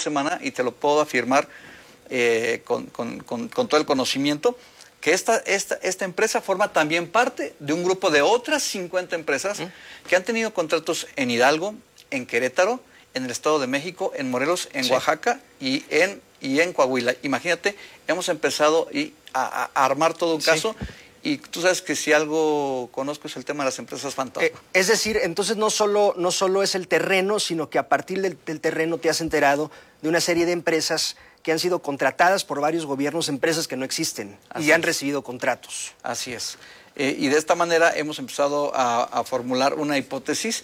semana y te lo puedo afirmar con todo el conocimiento, que esta empresa forma también parte de un grupo de otras 50 empresas que han tenido contratos en Hidalgo, en Querétaro, en el Estado de México, en Morelos, en Oaxaca y en Coahuila. Imagínate, hemos empezado a armar todo un caso. Y tú sabes que si algo conozco es el tema de las empresas fantasma. Es decir, entonces no solo es el terreno, sino que a partir del terreno te has enterado de una serie de empresas que han sido contratadas por varios gobiernos, empresas que no existen y han recibido contratos. Así es. Y de esta manera hemos empezado a formular una hipótesis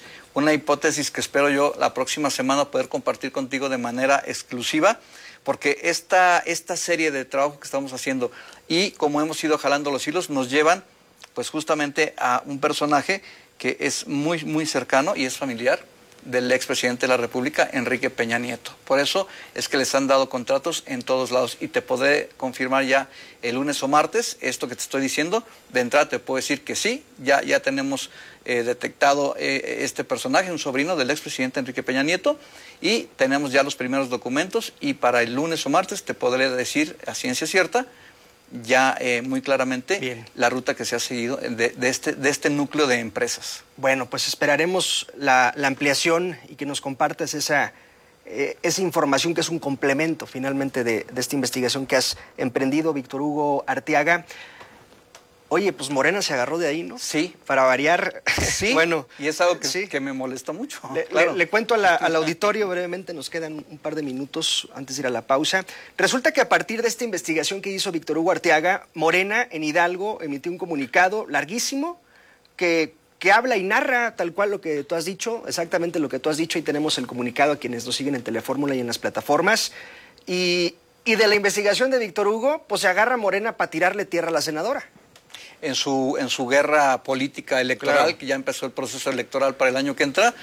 que espero yo la próxima semana poder compartir contigo de manera exclusiva, porque esta serie de trabajo que estamos haciendo y como hemos ido jalando los hilos nos llevan pues justamente a un personaje que es muy, muy cercano y es familiar del expresidente de la República, Enrique Peña Nieto. Por eso es que les han dado contratos en todos lados y te podré confirmar ya el lunes o martes esto que te estoy diciendo. De entrada te puedo decir que sí, ya tenemos detectado este personaje, un sobrino del expresidente Enrique Peña Nieto, y tenemos ya los primeros documentos y para el lunes o martes te podré decir a ciencia cierta ya muy claramente la ruta que se ha seguido de este núcleo de empresas. Bueno, pues esperaremos la ampliación y que nos compartas esa información que es un complemento finalmente de esta investigación que has emprendido, Víctor Hugo Arteaga. Oye, pues Morena se agarró de ahí, ¿no? Sí. Para variar. Sí, bueno, y es algo que me molesta mucho. Le cuento al auditorio brevemente, nos quedan un par de minutos antes de ir a la pausa. Resulta que a partir de esta investigación que hizo Víctor Hugo Arteaga, Morena en Hidalgo emitió un comunicado larguísimo que habla y narra tal cual lo que tú has dicho, exactamente lo que tú has dicho, y tenemos el comunicado a quienes nos siguen en Telefórmula y en las plataformas. Y de la investigación de Víctor Hugo, pues se agarra Morena para tirarle tierra a la senadora. En su guerra política electoral, que ya empezó el proceso electoral para el año que entra,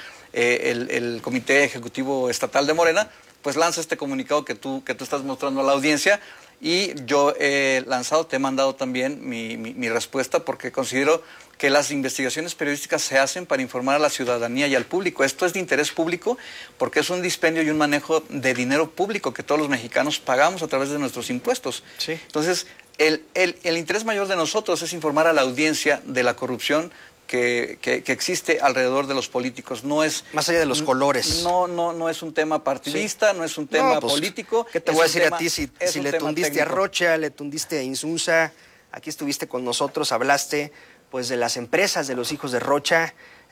el Comité Ejecutivo Estatal de Morena, pues lanza este comunicado que tú estás mostrando a la audiencia, y yo he lanzado, te he mandado también mi respuesta, porque considero que las investigaciones periodísticas se hacen para informar a la ciudadanía y al público. Esto es de interés público porque es un dispendio y un manejo de dinero público que todos los mexicanos pagamos a través de nuestros impuestos. Sí. Entonces, el interés mayor de nosotros es informar a la audiencia de la corrupción que existe alrededor de los políticos. No es más allá de los colores. No es un tema partidista, no es un tema político. ¿Qué te voy a decir a ti si le tundiste técnico a Rocha, le tundiste a Insunza? Aquí estuviste con nosotros, hablaste pues de las empresas de los hijos de Rocha.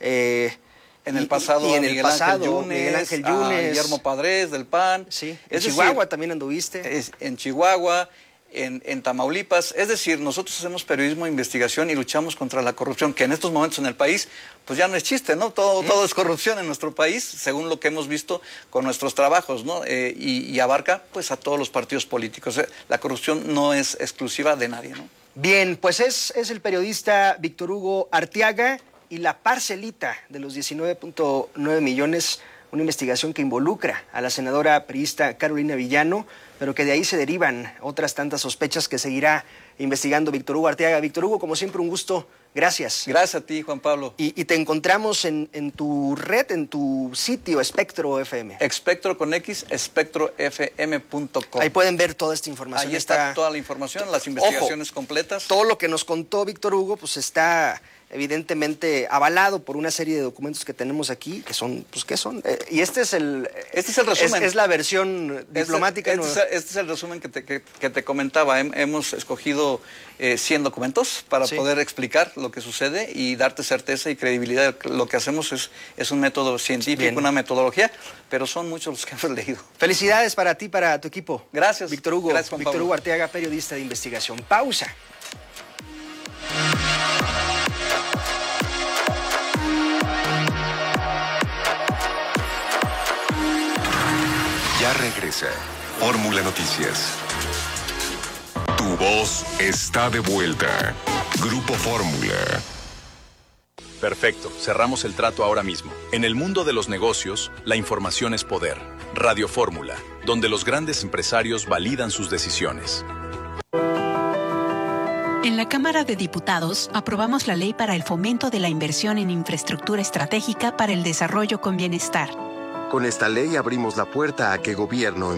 En el pasado, Miguel Ángel Yunes, Guillermo Padres del PAN. Sí. En Chihuahua también anduviste. En Chihuahua. En Tamaulipas. Es decir, nosotros hacemos periodismo de investigación y luchamos contra la corrupción, que en estos momentos en el país pues ya no es chiste, ¿no? Todo es corrupción en nuestro país, según lo que hemos visto con nuestros trabajos, ¿no? Y abarca pues a todos los partidos políticos. La corrupción no es exclusiva de nadie, ¿no? Bien, pues es el periodista Víctor Hugo Arteaga y la parcelita de los 19.9 millones, una investigación que involucra a la senadora priista Carolina Villano, pero que de ahí se derivan otras tantas sospechas que seguirá investigando Víctor Hugo Arteaga. Víctor Hugo, como siempre, un gusto. Gracias. Gracias a ti, Juan Pablo. Y te encontramos en tu red, en tu sitio, Espectro FM. Espectro con X, espectrofm.com. Ahí pueden ver toda esta información. Ahí está toda la información, las investigaciones completas. Todo lo que nos contó Víctor Hugo, pues está evidentemente avalado por una serie de documentos que tenemos aquí, que son, pues, ¿qué son? Y este es el resumen. Es la versión diplomática. Este es el resumen que te comentaba. Hemos escogido 100 documentos para poder explicar lo que sucede y darte certeza y credibilidad. Lo que hacemos es un método científico, una metodología, pero son muchos los que hemos leído. Felicidades para ti, para tu equipo. Gracias. Víctor Hugo. Gracias, Juan Pablo. Víctor Hugo Arteaga, periodista de investigación. Pausa. Ya regresa Fórmula Noticias. Tu voz está de vuelta. Grupo Fórmula. Perfecto, cerramos el trato ahora mismo. En el mundo de los negocios, la información es poder. Radio Fórmula, donde los grandes empresarios validan sus decisiones. En la Cámara de Diputados aprobamos la ley para el fomento de la inversión en infraestructura estratégica para el desarrollo con bienestar. Con esta ley abrimos la puerta a que gobierno